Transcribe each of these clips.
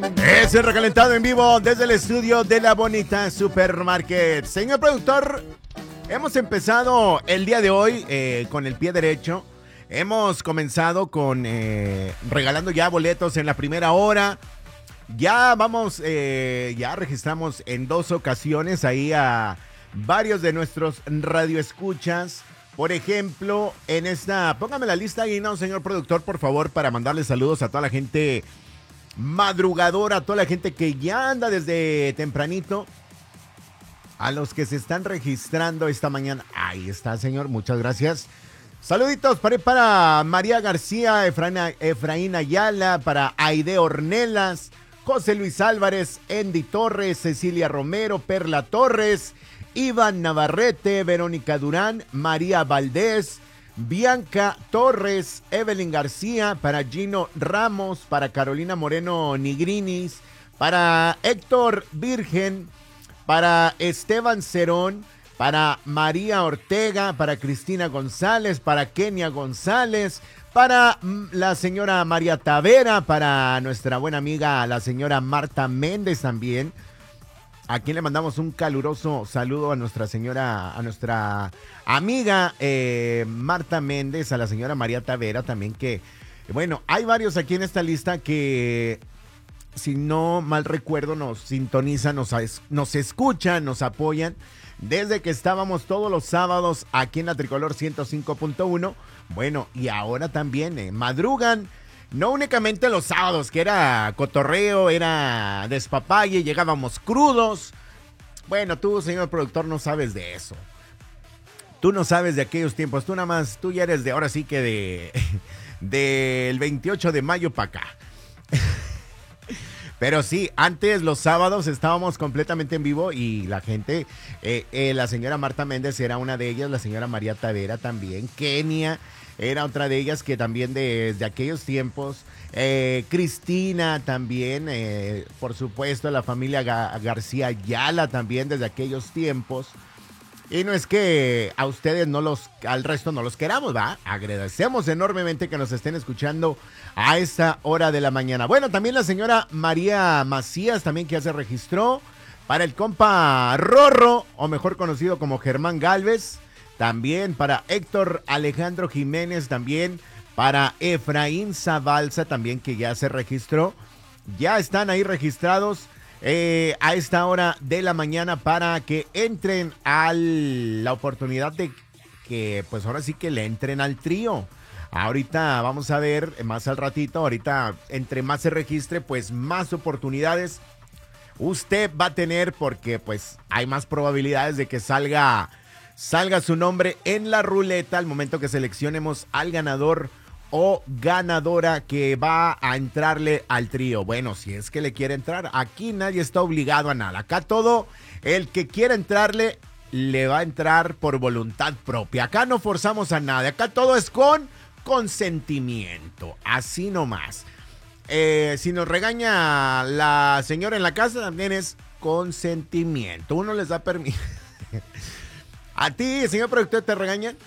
Es el recalentado en vivo desde el estudio de La Bonita Supermarket. Señor productor, hemos empezado el día de hoy con el pie derecho. Hemos comenzado con regalando ya boletos en la primera hora. Ya vamos, ya registramos en 2 ocasiones ahí a varios de nuestros radioescuchas. Por ejemplo, en esta, póngame la lista ahí, ¿no, señor productor, por favor, para mandarle saludos a toda la gente madrugadora, a toda la gente que ya anda desde tempranito, a los que se están registrando esta mañana. Ahí está, señor, muchas gracias. Saluditos para María García, Efraín Ayala, para Aide Ornelas, José Luis Álvarez, Andy Torres, Cecilia Romero, Perla Torres, Iván Navarrete, Verónica Durán, María Valdés, Bianca Torres, Evelyn García, para Gino Ramos, para Carolina Moreno Nigrinis, para Héctor Virgen, para Esteban Cerón, para María Ortega, para Cristina González, para Kenia González, para la señora María Tavera, para nuestra buena amiga la señora Marta Méndez también. A quien le mandamos un caluroso saludo a nuestra señora, a nuestra amiga Marta Méndez, a la señora María Tavera también, que, bueno, hay varios aquí en esta lista que, si no mal recuerdo, nos sintonizan, nos escuchan, nos apoyan, desde que estábamos todos los sábados aquí en la Tricolor 105.1, bueno, y ahora también madrugan. No únicamente los sábados, que era cotorreo, era despapalle, llegábamos crudos. Bueno, tú, señor productor, no sabes de eso. Tú no sabes de aquellos tiempos. Tú nada más, tú ya eres de, ahora sí que del 28 de mayo para acá. Pero sí, antes los sábados estábamos completamente en vivo y la gente, la señora Marta Méndez era una de ellas, la señora María Tavera también, Kenia era otra de ellas que también desde aquellos tiempos, Cristina también, por supuesto la familia García Ayala también desde aquellos tiempos. Y no es que a ustedes al resto no los queramos, ¿va? Agradecemos enormemente que nos estén escuchando a esta hora de la mañana. Bueno, también la señora María Macías también que ya se registró. Para el compa Rorro, o mejor conocido como Germán Galvez. También para Héctor Alejandro Jiménez, también para Efraín Zabalza, también que ya se registró. Ya están ahí registrados a esta hora de la mañana para que entren a la oportunidad de que, pues ahora sí que le entren al trío. Ahorita vamos a ver, más al ratito, ahorita entre más se registre, pues más oportunidades usted va a tener, porque pues hay más probabilidades de que salga su nombre en la ruleta al momento que seleccionemos al ganador o ganadora que va a entrarle al trío. Bueno, si es que le quiere entrar, aquí nadie está obligado a nada. Acá todo, el que quiera entrarle, le va a entrar por voluntad propia. Acá no forzamos a nada, acá todo es con consentimiento, así nomás. Si nos regaña la señora en la casa, también es consentimiento. Uno les da permiso. ¿A ti, señor productor, te regañan?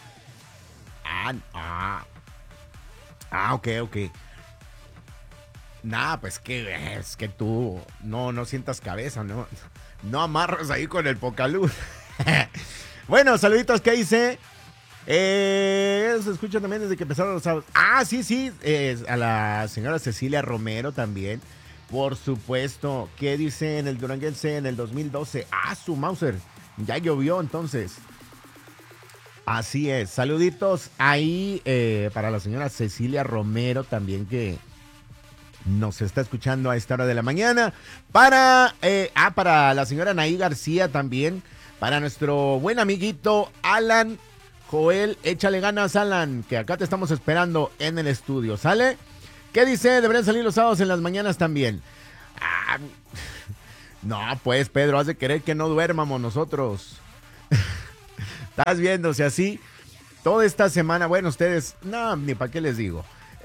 Ok. Nah, pues que es que tú no sientas cabeza, no amarras ahí con el pocaluz. Bueno, saluditos, ¿qué dice? Se escucha también desde que empezaron los sábados. Sí, a la señora Cecilia Romero también, por supuesto. ¿Qué dice en el Duranguense en el 2012? Su Mauser, ya llovió entonces. Así es, saluditos ahí para la señora Cecilia Romero también, que nos está escuchando a esta hora de la mañana. Para la señora Anaí García también, para nuestro buen amiguito Alan Joel, échale ganas, Alan, que acá te estamos esperando en el estudio, ¿sale? ¿Qué dice? Deberían salir los sábados en las mañanas también. No, pues, Pedro, has de querer que no duermamos nosotros. Estás viendo, si así, toda esta semana, bueno, ustedes, no, ni para qué les digo.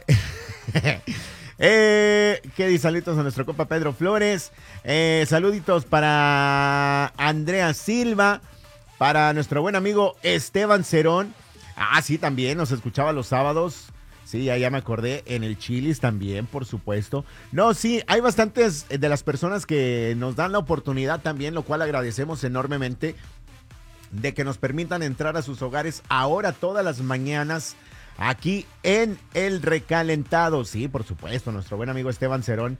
¿Qué dice? Saluditos a nuestro compa Pedro Flores. Saluditos para Andrea Silva, para nuestro buen amigo Esteban Cerón. Sí, también nos escuchaba los sábados. Sí, ya me acordé. En el Chili's también, por supuesto. No, sí, hay bastantes de las personas que nos dan la oportunidad también, lo cual agradecemos enormemente, de que nos permitan entrar a sus hogares ahora todas las mañanas aquí en El Recalentado. Sí, por supuesto, nuestro buen amigo Esteban Cerón.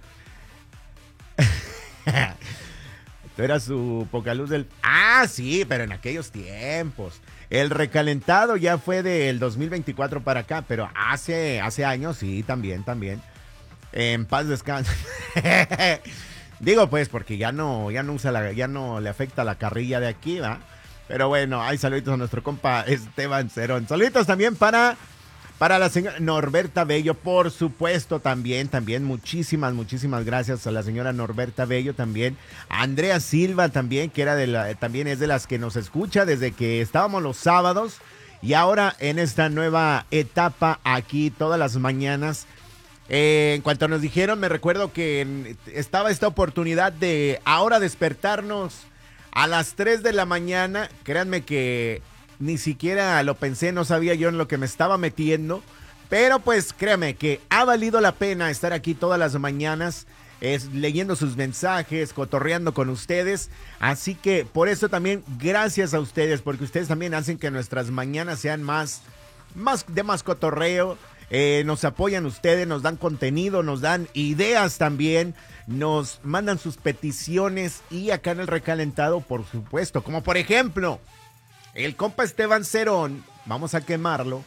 Tú eras su poca luz del... Ah, sí, pero en aquellos tiempos. El Recalentado ya fue del 2024 para acá, pero hace años, sí, también. En paz descanse. Digo, pues, porque ya no usa ya no le afecta la carrilla de aquí, ¿va? Pero bueno, hay saluditos a nuestro compa Esteban Cerón. Saluditos también para la señora Norberta Bello, por supuesto, también. Muchísimas gracias a la señora Norberta Bello también. A Andrea Silva también, que también es de las que nos escucha desde que estábamos los sábados. Y ahora en esta nueva etapa aquí todas las mañanas. En cuanto nos dijeron, me recuerdo que estaba esta oportunidad de ahora despertarnos a las 3 de la mañana. Créanme que ni siquiera lo pensé, no sabía yo en lo que me estaba metiendo. Pero pues créanme que ha valido la pena estar aquí todas las mañanas, leyendo sus mensajes, cotorreando con ustedes. Así que por eso también gracias a ustedes, porque ustedes también hacen que nuestras mañanas sean más cotorreo. Nos apoyan ustedes, nos dan contenido, nos dan ideas también, nos mandan sus peticiones y acá en El Recalentado, por supuesto, como por ejemplo, el compa Esteban Cerón, vamos a quemarlo.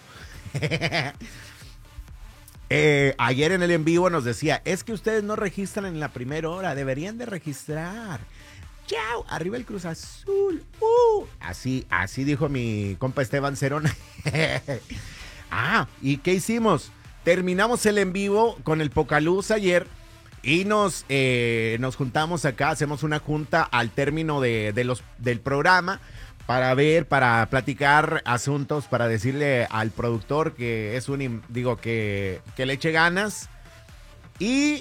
Ayer en el en vivo nos decía, es que ustedes no registran en la primera hora, deberían de registrar. ¡Chao! Arriba el Cruz Azul. Así dijo mi compa Esteban Cerón. ¿Y qué hicimos? Terminamos el en vivo con el Pocaluz ayer y nos juntamos acá, hacemos una junta al término del programa para platicar asuntos, para decirle al productor que es que le eche ganas. Y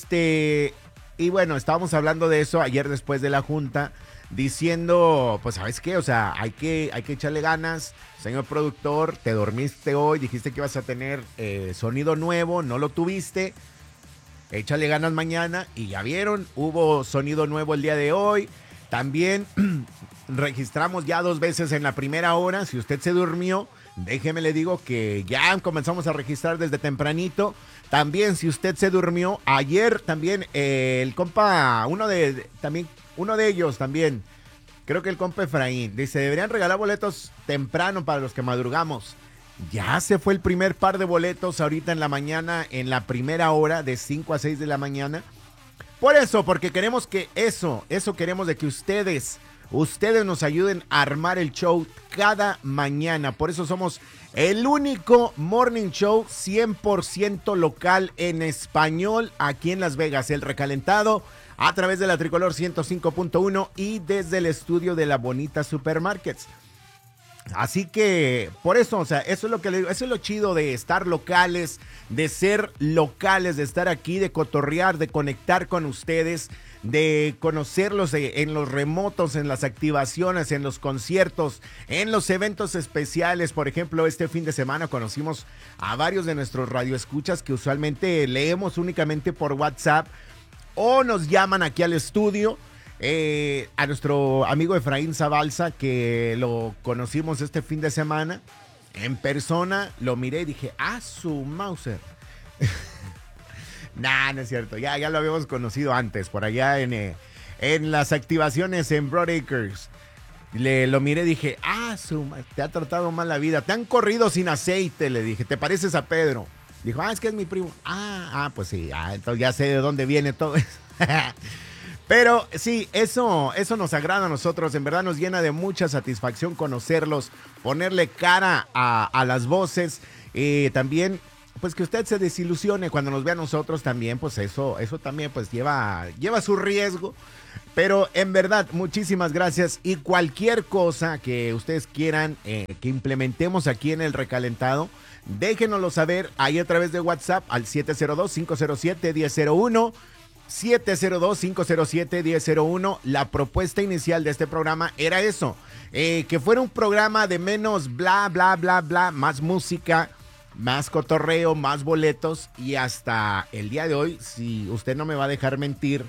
bueno, estábamos hablando de eso ayer después de la junta, diciendo, pues, ¿sabes qué? O sea, hay que echarle ganas. Señor productor, te dormiste hoy, dijiste que ibas a tener sonido nuevo, no lo tuviste. Échale ganas mañana. Y ya vieron, hubo sonido nuevo el día de hoy. También registramos ya 2 veces en la primera hora. Si usted se durmió, déjeme le digo que ya comenzamos a registrar desde tempranito. También, si usted se durmió, ayer también el compa, uno de ellos también, creo que el compa Efraín, dice, deberían regalar boletos temprano para los que madrugamos. Ya se fue el primer par de boletos ahorita en la mañana, en la primera hora, de 5 a 6 de la mañana. Por eso, porque queremos que eso queremos de que ustedes nos ayuden a armar el show cada mañana. Por eso somos el único morning show 100% local en español aquí en Las Vegas. El Recalentado a través de la Tricolor 105.1 y desde el estudio de La Bonita Supermarkets. Así que por eso, o sea, eso es lo que le digo, eso es lo chido de estar locales, de ser locales, de estar aquí, de cotorrear, de conectar con ustedes, de conocerlos en los remotos, en las activaciones, en los conciertos, en los eventos especiales. Por ejemplo, este fin de semana conocimos a varios de nuestros radioescuchas que usualmente leemos únicamente por WhatsApp o nos llaman aquí al estudio. A nuestro amigo Efraín Zabalza, que lo conocimos este fin de semana en persona, lo miré y dije, su Mauser. Nah, no es cierto, ya lo habíamos conocido antes, por allá en las activaciones en Broadacres. Lo miré y dije, te ha tratado mal la vida, te han corrido sin aceite, le dije, te pareces a Pedro. Dijo, es que es mi primo. Pues sí, entonces ya sé de dónde viene todo eso. Pero sí, eso nos agrada a nosotros, en verdad nos llena de mucha satisfacción conocerlos, ponerle cara a las voces, también pues que usted se desilusione cuando nos ve a nosotros también, pues eso también pues lleva su riesgo, pero en verdad muchísimas gracias y cualquier cosa que ustedes quieran que implementemos aquí en El Recalentado, déjenoslo saber ahí a través de WhatsApp al 702-507-1001. 702-507-1001. La propuesta inicial de este programa era eso, que fuera un programa de menos bla, bla, bla, bla, más música, más cotorreo, más boletos y hasta el día de hoy, si usted no me va a dejar mentir,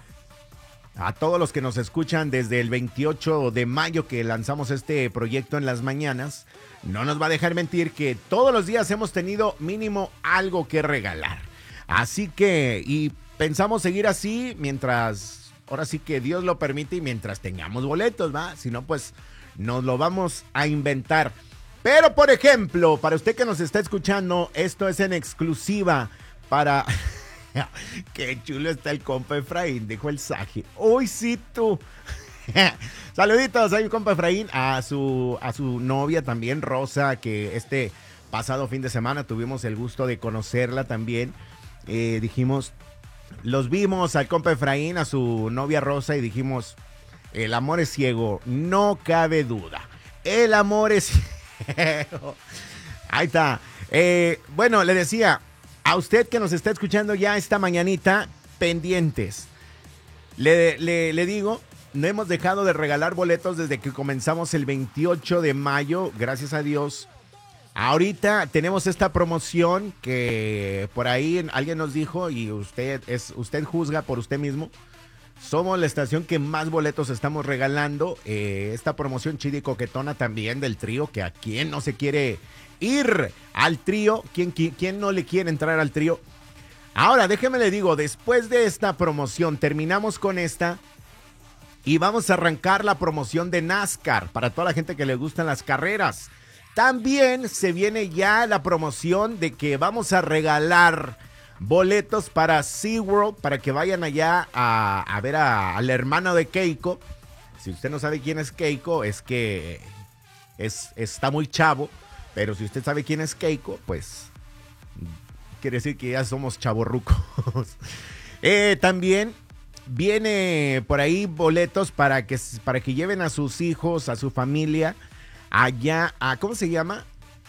a todos los que nos escuchan desde el 28 de mayo que lanzamos este proyecto en las mañanas, no nos va a dejar mentir que todos los días hemos tenido mínimo algo que regalar. Así que, y pensamos seguir así mientras, ahora sí que Dios lo permite y mientras tengamos boletos, ¿va? Si no, pues nos lo vamos a inventar. Pero, por ejemplo, para usted que nos está escuchando, esto es en exclusiva para... Qué chulo está el compa Efraín, dijo el Saji. Uy, sí, tú. Saluditos a mi compa Efraín, a su novia también, Rosa, que este pasado fin de semana tuvimos el gusto de conocerla también. Dijimos, los vimos al compa Efraín, a su novia Rosa y dijimos, el amor es ciego, no cabe duda. El amor es ciego. Ahí está. Bueno, le decía... A usted que nos está escuchando ya esta mañanita, pendientes. Le digo, no hemos dejado de regalar boletos desde que comenzamos el 28 de mayo, gracias a Dios. Ahorita tenemos esta promoción que por ahí alguien nos dijo y usted juzga por usted mismo. Somos la estación que más boletos estamos regalando. Esta promoción chida y coquetona también del trío, que a quien no se quiere ir al trío, ¿quién no le quiere entrar al trío? Ahora, déjeme le digo, después de esta promoción, terminamos con esta y vamos a arrancar la promoción de NASCAR para toda la gente que le gustan las carreras. También se viene ya la promoción de que vamos a regalar boletos para SeaWorld, para que vayan allá a ver al hermano de Keiko. Si usted no sabe quién es Keiko, es que está muy chavo. Pero si usted sabe quién es Keiko, pues quiere decir que ya somos chavorrucos. También viene por ahí boletos para que lleven a sus hijos, a su familia, allá a, ¿cómo se llama?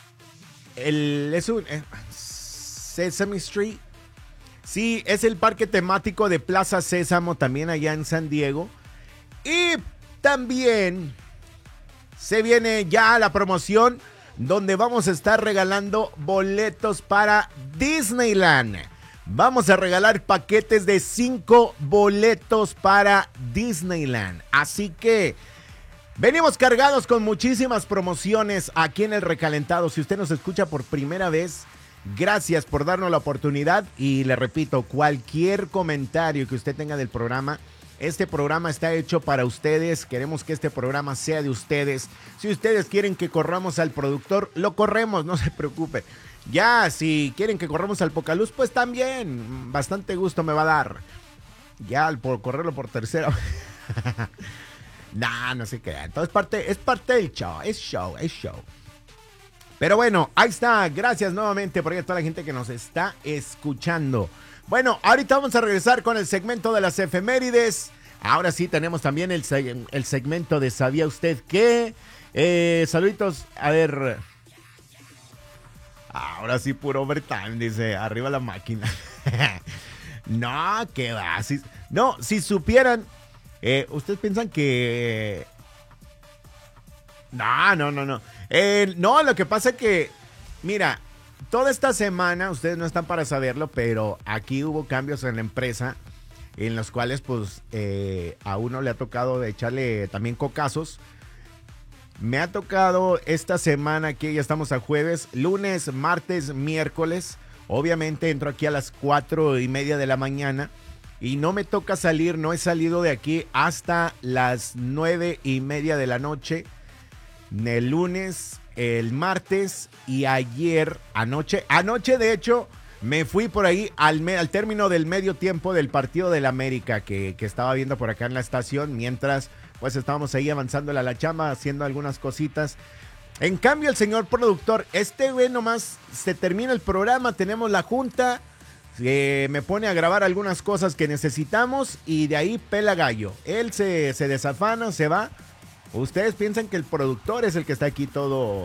Sesame Street. Sí, es el parque temático de Plaza Sésamo, también allá en San Diego. Y también se viene ya la promoción donde vamos a estar regalando boletos para Disneyland. Vamos a regalar paquetes de 5 boletos para Disneyland. Así que venimos cargados con muchísimas promociones aquí en El Recalentado. Si usted nos escucha por primera vez, gracias por darnos la oportunidad. Y le repito, cualquier comentario que usted tenga del programa, este programa está hecho para ustedes. Queremos que este programa sea de ustedes. Si ustedes quieren que corramos al productor, lo corremos, no se preocupe. Ya, si quieren que corramos al Pocaluz, pues también. Bastante gusto me va a dar. Ya, por correrlo por tercera. Nah, no se crean. Todo es parte del show. Es show. Pero bueno, ahí está. Gracias nuevamente por ahí a toda la gente que nos está escuchando. Bueno, ahorita vamos a regresar con el segmento de las efemérides. Ahora sí tenemos también el segmento de ¿Sabía usted qué? Saluditos, a ver. Ahora sí, puro overtime, dice. Arriba la máquina. No, ¿qué va? Si supieran. Ustedes piensan que... No. No, lo que pasa es que... Mira... Toda esta semana, ustedes no están para saberlo, pero aquí hubo cambios en la empresa en los cuales pues a uno le ha tocado echarle también cocazos. Me ha tocado esta semana que ya estamos a jueves, lunes, martes, miércoles. Obviamente entro aquí a las 4:30 de la mañana y no me toca salir, no he salido de aquí hasta las 9:30 de la noche. El lunes, el martes y ayer, anoche de hecho, me fui por ahí al término del medio tiempo del partido del América que estaba viendo por acá en la estación, mientras pues estábamos ahí avanzando a la chamba, haciendo algunas cositas. En cambio, el señor productor, güey nomás se termina el programa, tenemos la junta, me pone a grabar algunas cosas que necesitamos y de ahí pela gallo. Él se desafana, se va. Ustedes piensan que el productor es el que está aquí todo